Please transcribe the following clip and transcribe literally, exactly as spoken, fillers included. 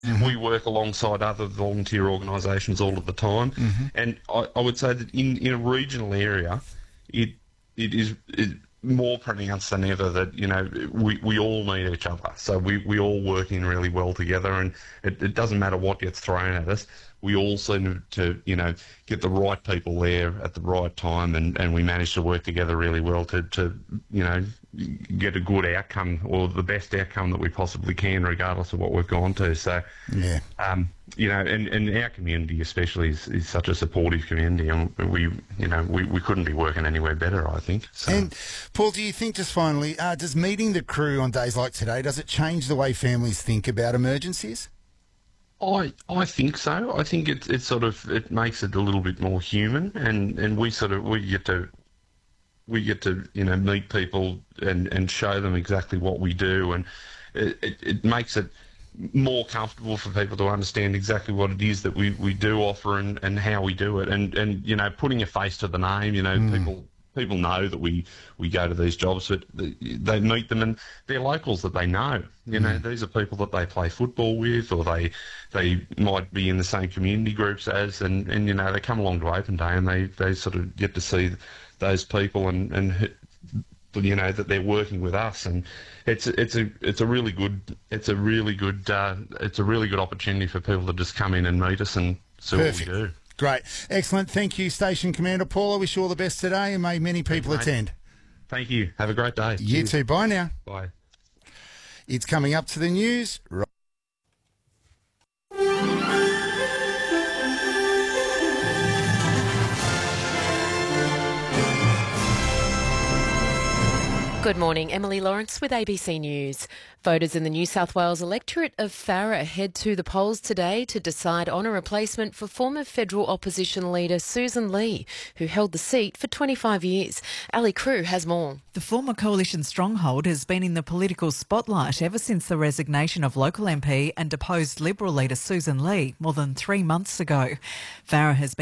Mm-hmm. We work alongside other volunteer organisations all of the time, Mm-hmm. and I, I would say that in, in a regional area, it it is it, more pronounced than ever that, you know, we, we all need each other. So we, we all work in really well together, and it, it doesn't matter what gets thrown at us. We all seem to, you know, get the right people there at the right time, and, and we manage to work together really well to, to, you know, get a good outcome, or the best outcome that we possibly can, regardless of what we've gone to. So, Yeah. um, you know, and, and our community especially is, is such a supportive community, and we, you know, we, we couldn't be working anywhere better, I think. So. And, Paul, do you think, just finally, uh, does meeting the crew on days like today, does it change the way families think about emergencies? I I think so. I think it it sort of it makes it a little bit more human, and, and we sort of we get to we get to you know meet people and, and show them exactly what we do, and it, it, it makes it more comfortable for people to understand exactly what it is that we, we do offer, and, and how we do it, and and you know putting a face to the name. You know mm. people. People know that we, we go to these jobs, but they meet them and they're locals that they know. You know, mm. these are people that they play football with, or they they might be in the same community groups as, and, and you know, they come along to Open Day and they, they sort of get to see those people, and, and you know that they're working with us, and it's it's a it's a really good it's a really good uh, it's a really good opportunity for people to just come in and meet us and see Perfect. what we do. Great. Excellent. Thank you, Station Commander Paul. I wish you all the best today, and may many people Thank you, attend. Thank you. Have a great day. You Cheers. too. Bye now. Bye. It's coming up to the news. Right. Good morning, Emily Lawrence with A B C News. Voters in the New South Wales electorate of Farrer head to the polls today to decide on a replacement for former federal opposition leader Susan Lee, who held the seat for twenty-five years. Ali Crew has more. The former coalition stronghold has been in the political spotlight ever since the resignation of local M P and deposed Liberal leader Susan Lee more than three months ago. Farrer has been